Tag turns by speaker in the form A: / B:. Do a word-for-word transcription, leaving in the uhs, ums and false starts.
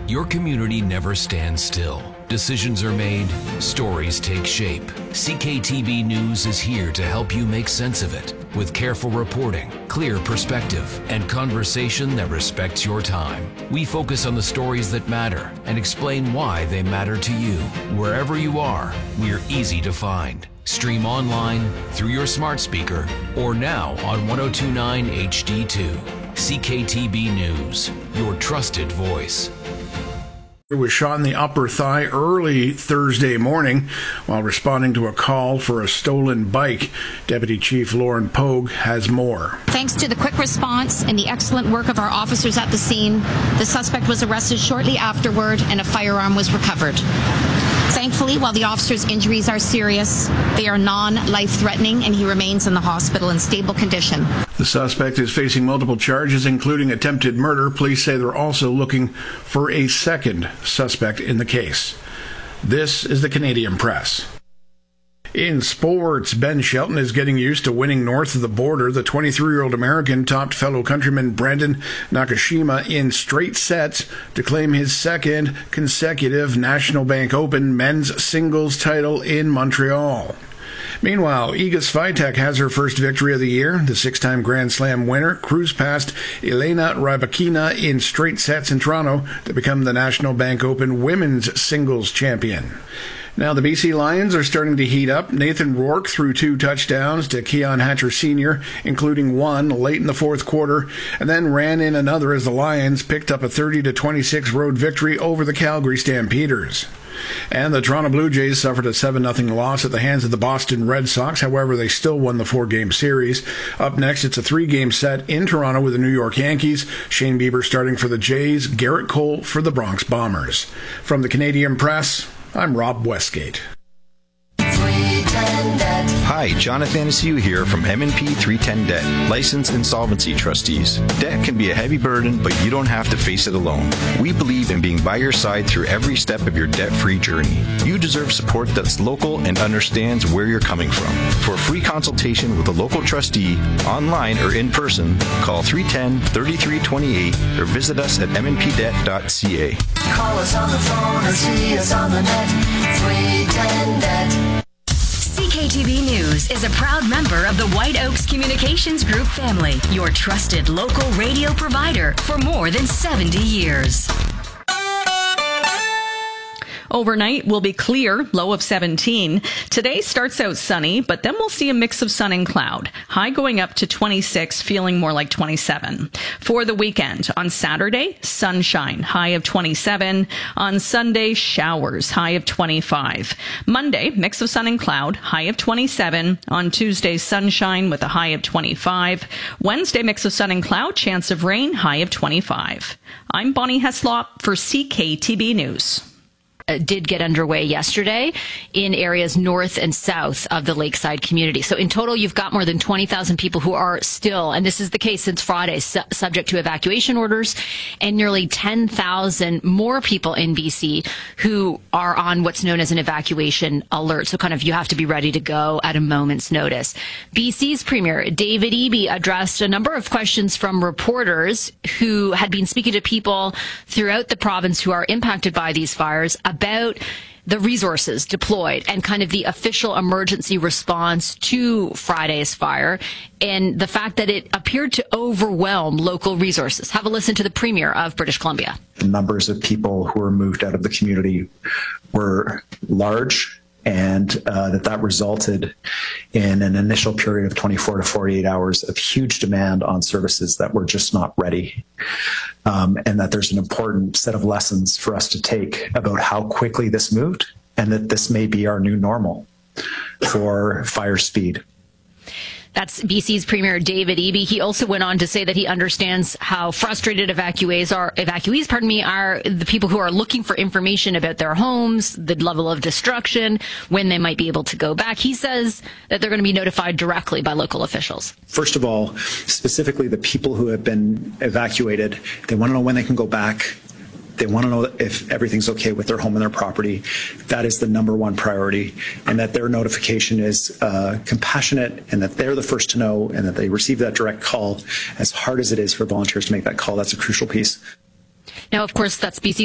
A: Your community never stands still. Decisions are made, stories take shape. C K T B News is here to help you make sense of it with careful reporting, clear perspective, and conversation that respects your time. We focus on the stories that matter and explain why they matter to you. Wherever you are, we're easy to find. Stream online, through your smart speaker, or now on one oh two point nine H D two. C K T B News, your trusted voice.
B: He was shot in the upper thigh early Thursday morning while responding to a call for a stolen bike. Deputy Chief Lauren Pogue has more.
C: Thanks to the quick response and the excellent work of our officers at the scene, the suspect was arrested shortly afterward and a firearm was recovered. Thankfully, while the officer's injuries are serious, they are non-life-threatening and he remains in the hospital in stable condition.
B: The suspect is facing multiple charges, including attempted murder. Police say they're also looking for a second suspect in the case. This is the Canadian Press. In sports, Ben Shelton is getting used to winning north of the border. The twenty-three-year-old American topped fellow countryman Brandon Nakashima in straight sets to claim his second consecutive National Bank Open men's singles title in Montreal. Meanwhile, Iga Swiatek has her first victory of the year. The six-time Grand Slam winner cruised past Elena Rybakina in straight sets in Toronto to become the National Bank Open women's singles champion. Now, the B C Lions are starting to heat up. Nathan Rourke threw two touchdowns to Keon Hatcher Senior, including one late in the fourth quarter, and then ran in another as the Lions picked up a thirty to twenty-six road victory over the Calgary Stampeders. And the Toronto Blue Jays suffered a seven nothing loss at the hands of the Boston Red Sox. However, they still won the four-game series. Up next, it's a three-game set in Toronto with the New York Yankees. Shane Bieber starting for the Jays, Garrett Cole for the Bronx Bombers. From the Canadian Press, I'm Rob Westgate.
D: Hi, Jonathan Asiu here from M and P three ten Debt, licensed insolvency trustees. Debt can be a heavy burden, but you don't have to face it alone. We believe in being by your side through every step of your debt-free journey. You deserve support that's local and understands where you're coming from. For a free consultation with a local trustee, online or in person, call three one zero, three three two eight or visit us at m n p debt dot c a.
E: Call us on the phone or see us on the net, three ten debt.
F: C K T B News is a proud member of the White Oaks Communications Group family, your trusted local radio provider for more than seventy years.
G: Overnight will be clear, low of seventeen. Today starts out sunny, but then we'll see a mix of sun and cloud. High going up to twenty-six, feeling more like twenty-seven. For the weekend, on Saturday, sunshine, high of twenty-seven. On Sunday, showers, high of twenty-five. Monday, mix of sun and cloud, high of twenty-seven. On Tuesday, sunshine with a high of twenty-five. Wednesday, mix of sun and cloud, chance of rain, high of twenty-five. I'm Bonnie Heslop for C K T B News.
H: Did get underway yesterday in areas north and south of the Lakeside community. So in total, you've got more than twenty thousand people who are still, and this is the case since Friday, su- subject to evacuation orders, and nearly ten thousand more people in B C who are on what's known as an evacuation alert. So kind of you have to be ready to go at a moment's notice. B C's Premier David Eby addressed a number of questions from reporters who had been speaking to people throughout the province who are impacted by these fires about the resources deployed and kind of the official emergency response to Friday's fire and the fact that it appeared to overwhelm local resources. Have a listen to the Premier of British Columbia.
I: The numbers of people who were moved out of the community were large, and uh, that that resulted in an initial period of twenty-four to forty-eight hours of huge demand on services that were just not ready. Um, and that there's an important set of lessons for us to take about how quickly this moved, and that this may be our new normal for fire speed.
H: That's B C's Premier David Eby. He also went on to say that he understands how frustrated evacuees are, evacuees, pardon me, are the people who are looking for information about their homes, the level of destruction, when they might be able to go back. He says that they're going to be notified directly by local officials.
I: First of all, specifically the people who have been evacuated, they want to know when they can go back. They want to know if everything's okay with their home and their property. That is the number one priority, and that their notification is uh, compassionate, and that they're the first to know, and that they receive that direct call. As hard as it is for volunteers to make that call, that's a crucial piece.
H: Now, of course, that's B C